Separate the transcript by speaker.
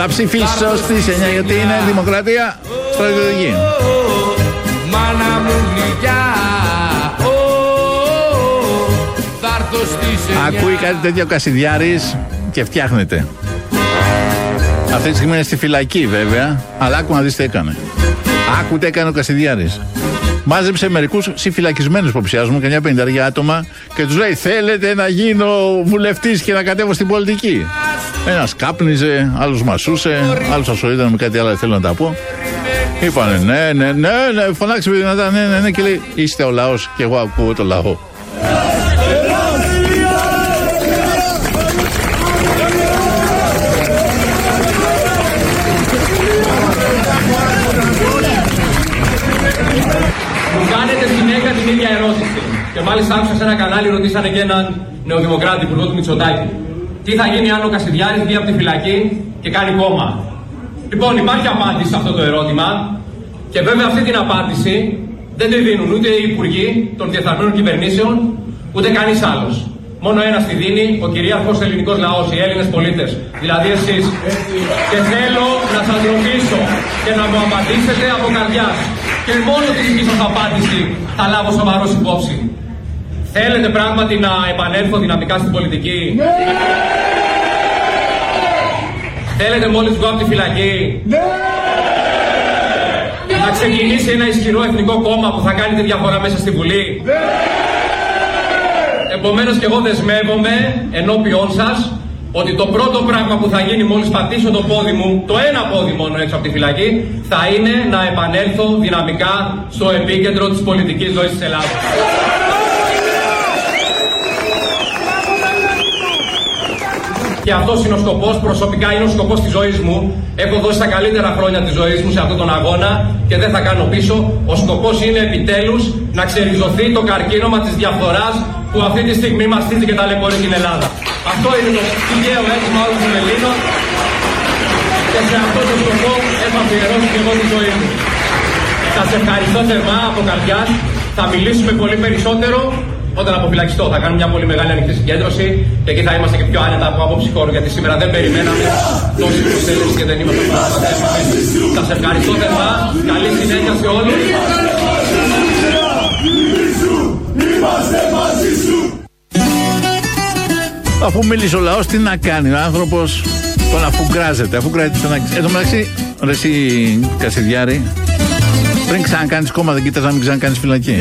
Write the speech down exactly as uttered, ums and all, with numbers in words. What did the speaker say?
Speaker 1: Θα ψηφίσει στις εννιά γιατί είναι δημοκρατία στρατιωτική.
Speaker 2: Μάνα μου γλυκιά, θα έρθω στις εννιά.
Speaker 1: Ακούει κάτι τέτοιο ο Κασιδιάρης και φτιάχνεται. Αυτή τη στιγμή είναι στη φυλακή βέβαια, αλλά άκου να δεις τι έκανε. Άκου τι έκανε ο Κασιδιάρης. Μάζεψε μερικούς συμφυλακισμένους υποψιάζουμε, καμιά πενταριά άτομα, και τους λέει: θέλετε να γίνω βουλευτής και να κατέβω στην πολιτική? Ένας κάπνιζε, άλλος μασούσε, άλλος ασχολείται με κάτι άλλο, θέλω να τα πω. Είπανε ναι, ναι, ναι, ναι, φωνάξε δυνατά, ναι, ναι, ναι, και λέει: είστε ο λαός και εγώ ακούω το λαό.
Speaker 3: Μου κάνετε συνέχεια την ίδια ερώτηση. Και μάλιστα άκουσα σε ένα κανάλι, ρωτήσανε και έναν νεοδημοκράτη, υπουργό του Μητσοτάκη. Τι θα γίνει αν ο Κασιδιάρης βγει από τη φυλακή και κάνει κόμμα? Λοιπόν, υπάρχει απάντηση σε αυτό το ερώτημα. Και βέβαια αυτή την απάντηση δεν τη δίνουν ούτε οι υπουργοί των διεφθαρμένων κυβερνήσεων, ούτε κανείς άλλος. Μόνο ένας τη δίνει, ο κυρίαρχος ελληνικός λαός, οι Έλληνες πολίτες, δηλαδή εσείς. Και θέλω να σας ρωτήσω και να μου απαντήσετε από καρδιάς. Και μόνο τη δική σας απάντηση θα λάβω σοβαρός υπόψη. Θέλετε πράγματι να επανέλθω δυναμικά στην πολιτική?
Speaker 4: Ναι!
Speaker 3: Θέλετε μόλις βγω από τη φυλακή?
Speaker 4: Ναι!
Speaker 3: Να ξεκινήσει ένα ισχυρό εθνικό κόμμα που θα κάνει τη διαφορά μέσα στη Βουλή?
Speaker 4: Ναι!
Speaker 3: Επομένως και εγώ δεσμεύομαι ενώπιόν σας ότι το πρώτο πράγμα που θα γίνει μόλις πατήσω το πόδι μου, το ένα πόδι μόνο έξω από τη φυλακή, θα είναι να επανέλθω δυναμικά στο επίκεντρο της πολιτικής ζωής της Ελλάδας. Και αυτός είναι ο σκοπός, προσωπικά είναι ο σκοπός της ζωής μου. Έχω δώσει τα καλύτερα χρόνια της ζωής μου σε αυτόν τον αγώνα και δεν θα κάνω πίσω. Ο σκοπός είναι επιτέλους να ξεριζωθεί το καρκίνωμα της διαφθοράς που αυτή τη στιγμή μαστίζει και ταλαιπωρεί την Ελλάδα. Αυτό είναι το τυχαίο αίσθημα όλων των Ελλήνων και σε αυτό το σκοπό έχω αφιερώσει και εγώ τη ζωή μου. Σας ευχαριστώ θερμά από καρδιάς. Θα μιλήσουμε πολύ περισσότερο όταν αποφυλακιστώ. Θα κάνουμε μια πολύ μεγάλη ανοιχτή συγκέντρωση και εκεί θα είμαστε και πιο άνετα από άποψη χώρου, γιατί σήμερα δεν περιμέναμε τόση προσέλευση και δεν είμαστε στο. Σας ευχαριστώ θερμά. Καλή συνέχεια σε όλους.
Speaker 4: Είμαστε μαζί σου.
Speaker 1: Αφού μίλησε ο λαός, τι να κάνει ο άνθρωπος? Τον αφουγκράζεται, αφουγκράζεται στον άξιο. Εν τω μεταξύ, ρε εσύ Κασιδιάρη, πριν ξανακάνεις κόμμα δεν κοίτας να μην ξανακάνεις φυλακή?